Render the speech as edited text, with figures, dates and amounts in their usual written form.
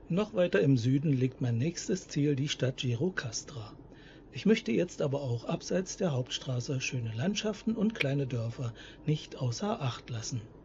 Noch weiter im Süden liegt mein nächstes Ziel, die Stadt Gjirokastra. Ich möchte jetzt aber auch abseits der Hauptstraße schöne Landschaften und kleine Dörfer nicht außer Acht lassen.